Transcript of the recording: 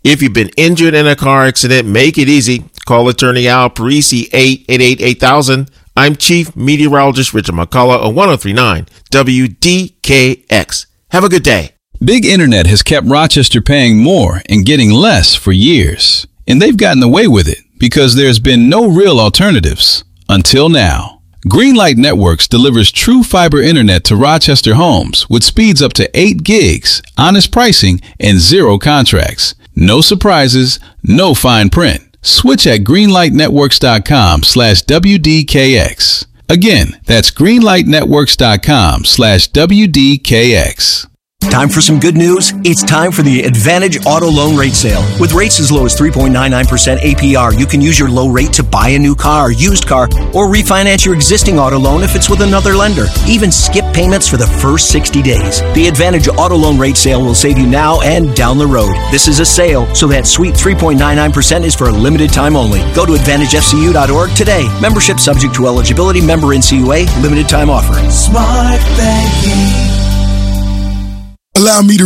If you've been injured in a car accident, make it easy. Call attorney Al Parisi, 888-8000. I'm Chief Meteorologist Richard McCullough on 1039 WDKX. Have a good day. Big Internet has kept Rochester paying more and getting less for years. And they've gotten away with it because there's been no real alternatives until now. Greenlight Networks delivers true fiber internet to Rochester homes with speeds up to 8 gigs, honest pricing, and zero contracts. No surprises, no fine print. Switch at greenlightnetworks.com/WDKX. Again, that's greenlightnetworks.com/WDKX. Time for some good news? It's time for the Advantage Auto Loan Rate Sale. With rates as low as 3.99% APR, you can use your low rate to buy a new car, used car, or refinance your existing auto loan if it's with another lender. Even skip payments for the first 60 days. The Advantage Auto Loan Rate Sale will save you now and down the road. This is a sale, so that sweet 3.99% is for a limited time only. Go to AdvantageFCU.org today. Membership subject to eligibility. Member NCUA. Limited time offer. Smart banking. Allow me to